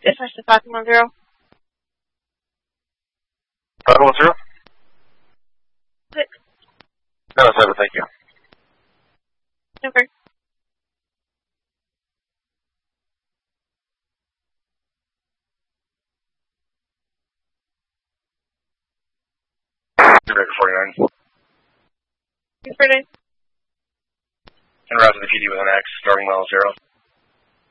Dispatch to 510. 510? 6. No, 7, thank you. Okay. Director 49. Good Friday. En route to the PD with an X, starting mile 0.